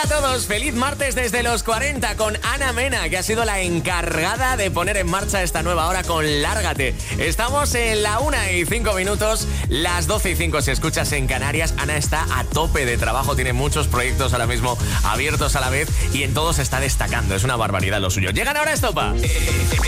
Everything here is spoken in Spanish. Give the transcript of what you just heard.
todos, feliz martes desde los 40 con Ana Mena, que ha sido la encargada de poner en marcha esta nueva hora con Lárgate. Estamos en la 1:05, las 12:05 si escuchas en Canarias. Ana está a tope de trabajo, tiene muchos proyectos ahora mismo abiertos a la vez y en todos está destacando. Es una barbaridad lo suyo. Llegan ahora a Estopa.